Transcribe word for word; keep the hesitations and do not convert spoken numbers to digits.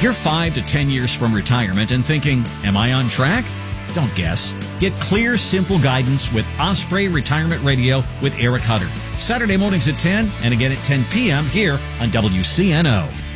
If you're five to ten years from retirement and thinking, am I on track? Don't guess. Get clear, simple guidance with Osprey Retirement Radio with Eric Hutter. Saturday mornings at ten and again at ten p.m. here on W C N O.